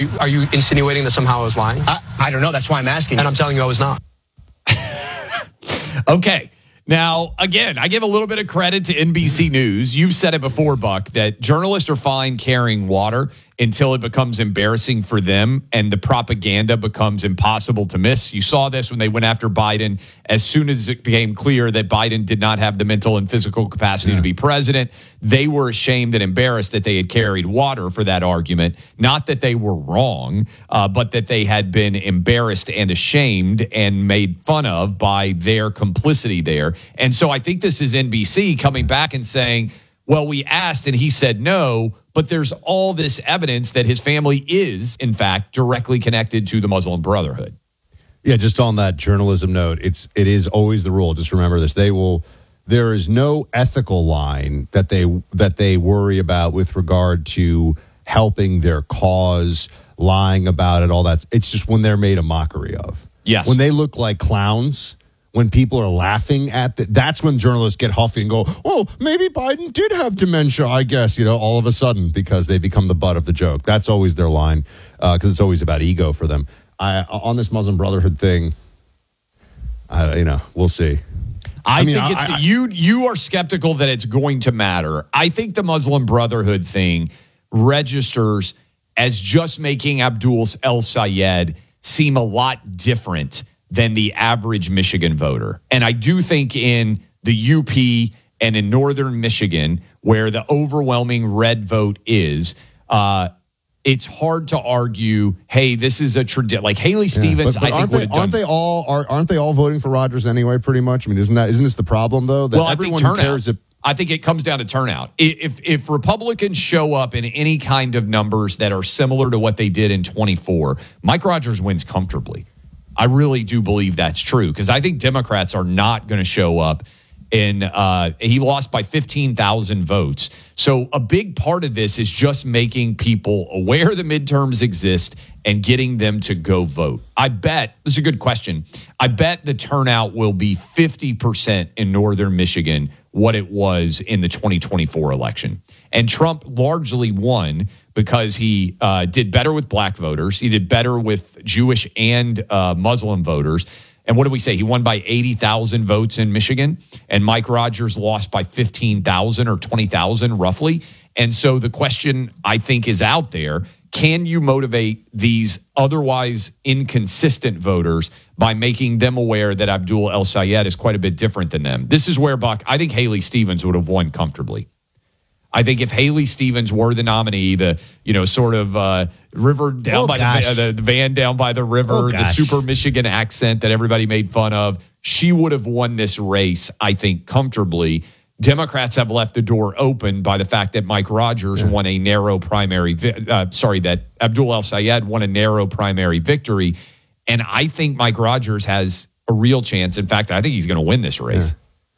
Are you insinuating that somehow I was lying? I don't know. That's why I'm asking. And I'm telling you I was not. Okay. Now, again, I give a little bit of credit to NBC News. You've said it before, Buck, that journalists are fine carrying water until it becomes embarrassing for them and the propaganda becomes impossible to miss. You saw this when they went after Biden. As soon as it became clear that Biden did not have the mental and physical capacity to be president, they were ashamed and embarrassed that they had carried water for that argument. Not that they were wrong, but that they had been embarrassed and ashamed and made fun of by their complicity there. And so I think this is NBC coming back and saying, well, we asked and he said no, but there's all this evidence that his family is, in fact, directly connected to the Muslim Brotherhood. Yeah, just on that journalism note, it is always the rule. Just remember this: there is no ethical line that they worry about with regard to helping their cause, lying about it, all that. It's just when they're made a mockery of. Yes, when they look like clowns. When people are laughing at that's when journalists get huffy and go, well, maybe Biden did have dementia, I guess, all of a sudden, because they become the butt of the joke. That's always their line, because it's always about ego for them. On this Muslim Brotherhood thing, we'll see. I think you are skeptical that it's going to matter. I think the Muslim Brotherhood thing registers as just making Abdul El-Sayed seem a lot different than the average Michigan voter. And I do think in the UP and in northern Michigan, where the overwhelming red vote is, it's hard to argue, hey, this is a tradition. Like Haley Stevens, but I think aren't they all voting for Rogers anyway, pretty much? I mean, isn't this the problem, though? That everyone who cares I think it comes down to turnout. If Republicans show up in any kind of numbers that are similar to what they did in 24, Mike Rogers wins comfortably. I really do believe that's true because I think Democrats are not going to show up. He lost by 15,000 votes. So a big part of this is just making people aware the midterms exist and getting them to go vote. I bet, this is a good question, I bet the turnout will be 50% in northern Michigan what it was in the 2024 election. And Trump largely won because he did better with black voters. He did better with Jewish and Muslim voters. And what did we say? He won by 80,000 votes in Michigan, and Mike Rogers lost by 15,000 or 20,000 roughly. And so the question I think is out there, can you motivate these otherwise inconsistent voters by making them aware that Abdul El-Sayed is quite a bit different than them? This is where, Buck, I think Haley Stevens would have won comfortably. I think if Haley Stevens were the nominee, the river down by the van down by the river, the super Michigan accent that everybody made fun of, she would have won this race, I think, comfortably. Democrats have left the door open by the fact that Mike Rogers won a narrow primary. That Abdul El-Sayed won a narrow primary victory, and I think Mike Rogers has a real chance. In fact, I think he's going to win this race.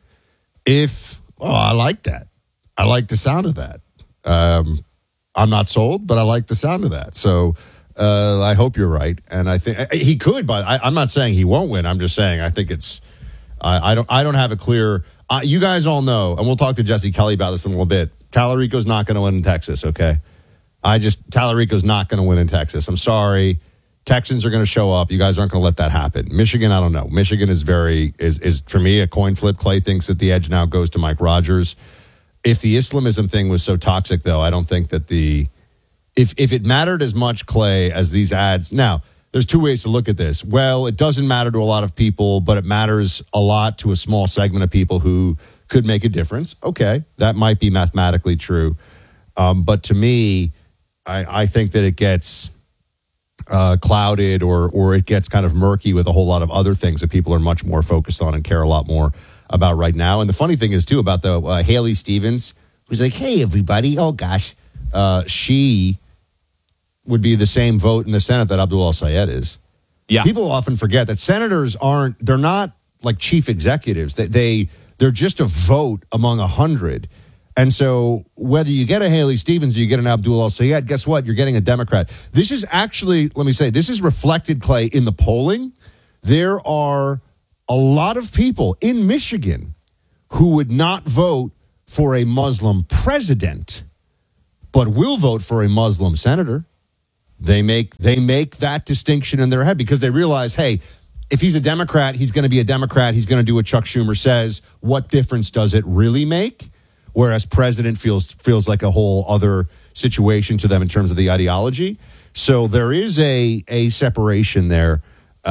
I like that. I like the sound of that. I'm not sold, but I like the sound of that. So I hope you're right, and I think he could. But I'm not saying he won't win. I'm just saying I think it's. I don't have a clear. You guys all know, and we'll talk to Jesse Kelly about this in a little bit. Tallarico's not going to win in Texas. Okay, Tallarico's not going to win in Texas. I'm sorry. Texans are going to show up. You guys aren't going to let that happen. Michigan, I don't know. Michigan is for me a coin flip. Clay thinks that the edge now goes to Mike Rogers. If the Islamism thing was so toxic, though, I don't think that if it mattered as much, Clay, as these ads. Now, there's two ways to look at this. Well, it doesn't matter to a lot of people, but it matters a lot to a small segment of people who could make a difference. Okay, that might be mathematically true. But to me, I think that it gets clouded or it gets kind of murky with a whole lot of other things that people are much more focused on and care a lot more about right now. And the funny thing is, too, about the Haley Stevens, who's like, hey, everybody, oh, gosh, she would be the same vote in the Senate that Abdul El-Sayed is. Yeah. People often forget that senators they're not like chief executives. They're just a vote among 100. And so whether you get a Haley Stevens or you get an Abdul El-Sayed, guess what? You're getting a Democrat. This is actually, let me say, this is reflected, Clay, in the polling. There are a lot of people in Michigan who would not vote for a Muslim president, but will vote for a Muslim senator. They make that distinction in their head because they realize, hey, if he's a Democrat, he's going to be a Democrat. He's going to do what Chuck Schumer says. What difference does it really make? Whereas president feels like a whole other situation to them in terms of the ideology. So there is a separation there.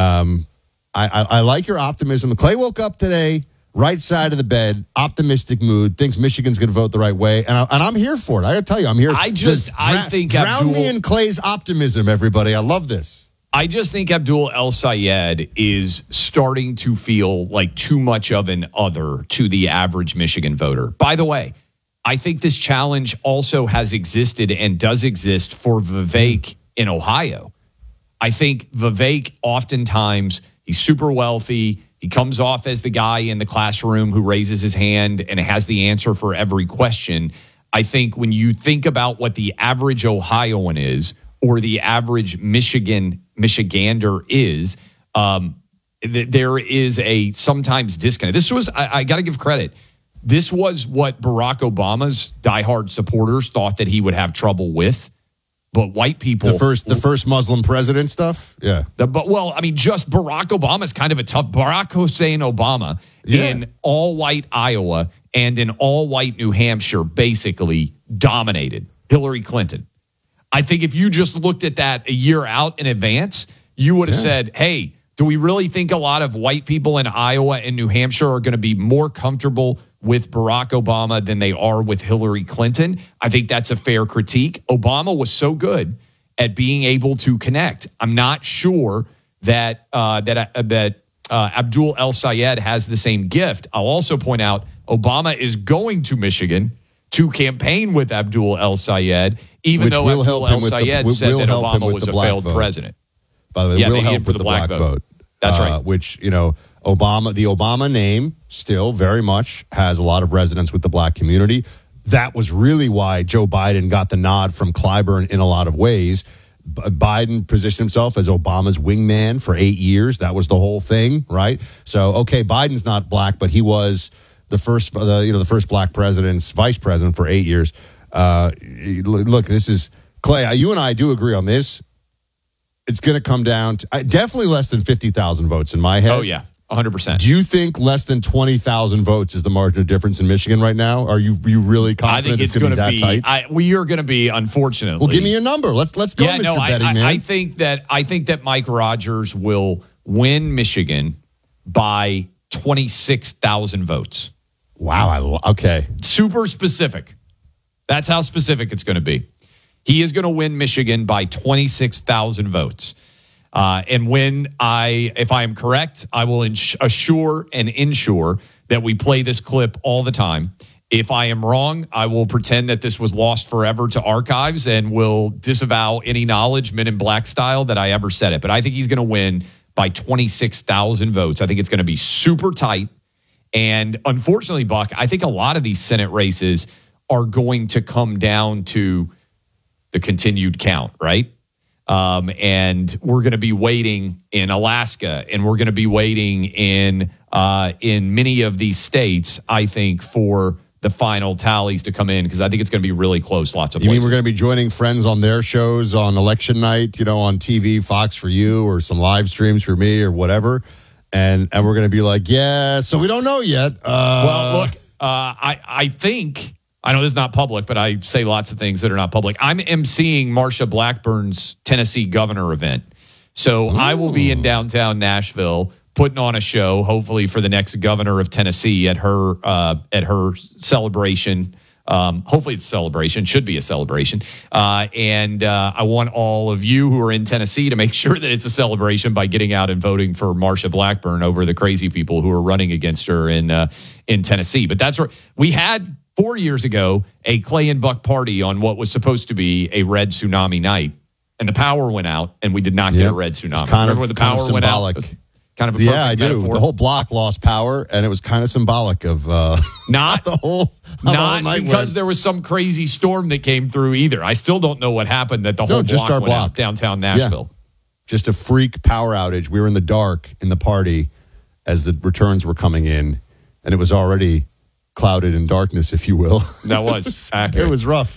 I like your optimism. Clay woke up today, right side of the bed, optimistic mood, thinks Michigan's going to vote the right way, and I'm here for it. I got to tell you, I'm here. I think drown me in Clay's optimism, everybody. I love this. I just think Abdul El Sayed is starting to feel like too much of an other to the average Michigan voter. By the way, I think this challenge also has existed and does exist for Vivek in Ohio. I think Vivek oftentimes, he's super wealthy. He comes off as the guy in the classroom who raises his hand and has the answer for every question. I think when you think about what the average Ohioan is or the average Michigander is, there is a sometimes disconnect. This was, I got to give credit, this was what Barack Obama's diehard supporters thought that he would have trouble with. But white people, the first Muslim president stuff, yeah. Just Barack Obama's kind of a tough. Barack Hussein Obama in all white Iowa and in all white New Hampshire basically dominated Hillary Clinton. I think if you just looked at that a year out in advance, you would have said, "Hey, do we really think a lot of white people in Iowa and New Hampshire are going to be more comfortable with Barack Obama than they are with Hillary Clinton?" I think that's a fair critique. Obama was so good at being able to connect. I'm not sure that Abdul El Sayed has the same gift. I'll also point out Obama is going to Michigan to campaign with Abdul El Sayed, even though Abdul El Sayed said that Obama was a failed president. By the way, will help with the black vote. That's right. Which, the Obama name still very much has a lot of resonance with the black community. That was really why Joe Biden got the nod from Clyburn in a lot of ways. Biden positioned himself as Obama's wingman for 8 years. That was the whole thing, right? So, okay, Biden's not black, but he was the first black president's vice president for 8 years. Look, this is Clay. You and I do agree on this. It's going to come down to definitely less than 50,000 votes in my head. Oh, yeah, 100%. Do you think less than 20,000 votes is the margin of difference in Michigan right now? Are you really confident I think it's going to be that tight? We are going to be, unfortunately. Well, give me your number. Let's go, Mr. Betting Man. I think that Mike Rogers will win Michigan by 26,000 votes. Wow. Okay. Super specific. That's how specific it's going to be. He is going to win Michigan by 26,000 votes. And if I am correct, I will assure and ensure that we play this clip all the time. If I am wrong, I will pretend that this was lost forever to archives and will disavow any knowledge, Men in Black style, that I ever said it. But I think he's going to win by 26,000 votes. I think it's going to be super tight. And unfortunately, Buck, I think a lot of these Senate races are going to come down to the continued count, right? And we're going to be waiting in Alaska, and we're going to be waiting in many of these states, I think, for the final tallies to come in, because I think it's going to be really close. Lots of places. You mean we're going to be joining friends on their shows on election night, on TV, Fox for you, or some live streams for me, or whatever, and we're going to be like, yeah, so we don't know yet. Well, look, I think. I know this is not public, but I say lots of things that are not public. I'm emceeing Marsha Blackburn's Tennessee governor event. So I will be in downtown Nashville putting on a show, hopefully for the next governor of Tennessee at her celebration. Hopefully it's a celebration, should be a celebration. And I want all of you who are in Tennessee to make sure that it's a celebration by getting out and voting for Marsha Blackburn over the crazy people who are running against her in Tennessee. But that's where we had 4 years ago a Clay and Buck party on what was supposed to be a red tsunami night, and the power went out, and we did not get a red tsunami. It's kind Remember when the power went out? Kind of a I do. metaphor. The whole block lost power, and it was kind of symbolic of not the whole not because there was some crazy storm that came through either. I still don't know what happened that the whole block went out downtown Nashville. Yeah. Just a freak power outage. We were in the dark in the party as the returns were coming in, and it was already clouded in darkness, if you will. That was accurate. It was rough.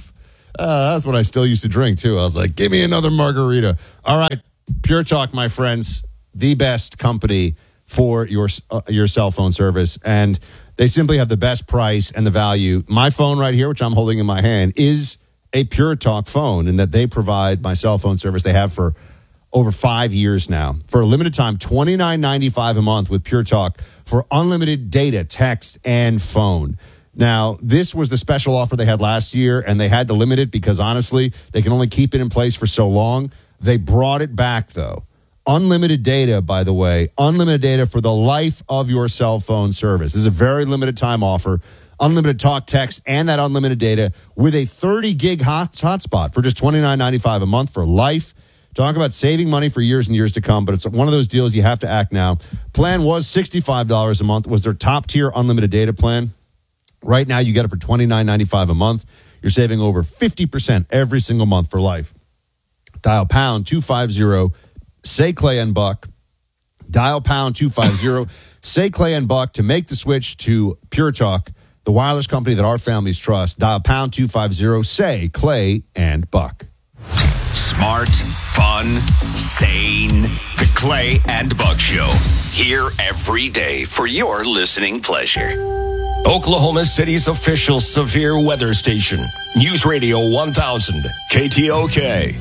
That's what I still used to drink, too. I was like, give me another margarita. All right. Pure Talk, my friends, the best company for your cell phone service. And they simply have the best price and the value. My phone right here, which I'm holding in my hand, is a Pure Talk phone, and that they provide my cell phone service. They have for over 5 years now. For a limited time, $29.95 a month with Pure Talk for unlimited data, text, and phone. Now, this was the special offer they had last year, and they had to limit it because, honestly, they can only keep it in place for so long. They brought it back, though. Unlimited data, by the way, unlimited data for the life of your cell phone service. This is a very limited time offer. Unlimited talk, text, and that unlimited data with a 30-gig hotspot for just $29.95 a month for life. Talk about saving money for years and years to come, but it's one of those deals you have to act now. Plan was $65 a month, was their top-tier unlimited data plan. Right now, you get it for $29.95 a month. You're saving over 50% every single month for life. Dial pound 250, say Clay and Buck. Dial pound 250, say Clay and Buck to make the switch to Pure Talk, the wireless company that our families trust. Dial pound 250, say Clay and Buck. Smart, fun, sane. The Clay and Buck Show. Here every day for your listening pleasure. Oklahoma City's official severe weather station. News Radio 1000, KTOK.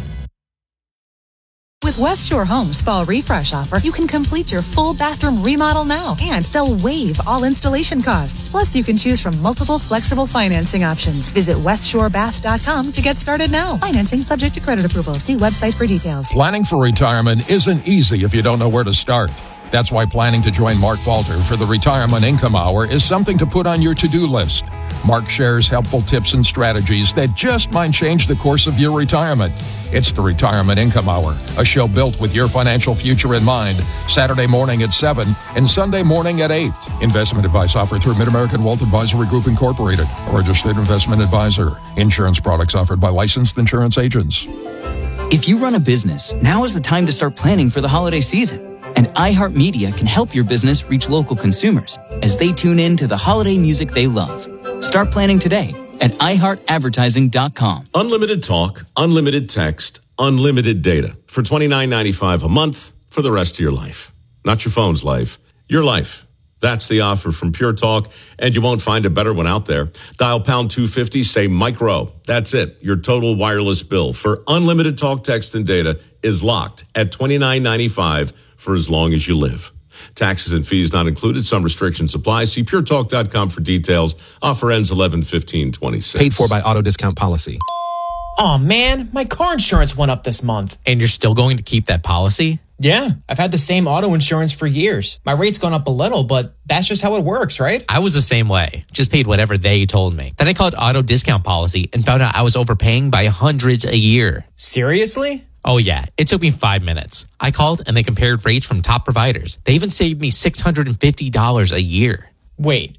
With West Shore Homes Fall Refresh Offer, you can complete your full bathroom remodel now, and they'll waive all installation costs. Plus, you can choose from multiple flexible financing options. Visit westshorebath.com to get started now. Financing subject to credit approval. See website for details. Planning for retirement isn't easy if you don't know where to start. That's why planning to join Mark Falter for the Retirement Income Hour is something to put on your to-do list. Mark shares helpful tips and strategies that just might change the course of your retirement. It's the Retirement Income Hour, a show built with your financial future in mind. Saturday morning at 7 and Sunday morning at 8. Investment advice offered through Mid-American Wealth Advisory Group Incorporated, a registered investment advisor. Insurance products offered by licensed insurance agents. If you run a business, now is the time to start planning for the holiday season. And iHeartMedia can help your business reach local consumers as they tune in to the holiday music they love. Start planning today at iHeartAdvertising.com. Unlimited talk, unlimited text, unlimited data for $29.95 a month for the rest of your life. Not your phone's life, your life. That's the offer from Pure Talk, and you won't find a better one out there. Dial pound 250, say micro. That's it. Your total wireless bill for unlimited talk, text, and data is locked at $29.95 for as long as you live. Taxes and fees not included. Some restrictions apply. See puretalk.com for details. Offer ends 11/15/26. Paid for by auto discount policy. Oh man, my car insurance went up this month. And you're still going to keep that policy? Yeah, I've had the same auto insurance for years. My rate's gone up a little, but that's just how it works, right? I was the same way. Just paid whatever they told me. Then I called auto discount policy and found out I was overpaying by hundreds a year. Seriously? Oh yeah, it took me 5 minutes. I called and they compared rates from top providers. They even saved me $650 a year. Wait,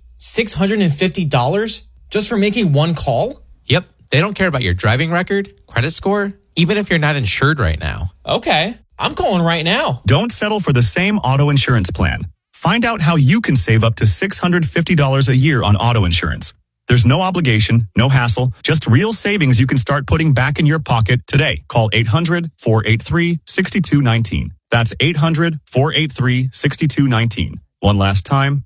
$650 just for making one call? Yep, they don't care about your driving record, credit score, even if you're not insured right now. Okay, I'm calling right now. Don't settle for the same auto insurance plan. Find out how you can save up to $650 a year on auto insurance. There's no obligation, no hassle, just real savings you can start putting back in your pocket today. Call 800-483-6219. That's 800-483-6219. One last time,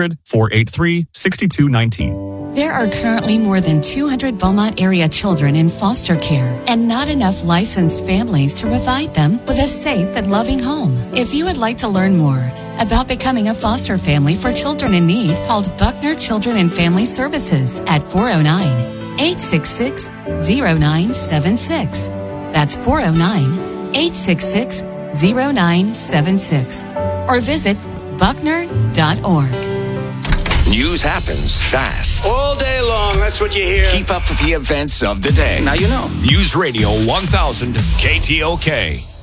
800-483-6219. There are currently more than 200 Beaumont area children in foster care and not enough licensed families to provide them with a safe and loving home. If you would like to learn more about becoming a foster family for children in need, call Buckner Children and Family Services at 409-866-0976. That's 409-866-0976. Or visit Buckner.org. News happens fast. All day long, that's what you hear. Keep up with the events of the day. Now you know. News Radio 1000, KTOK.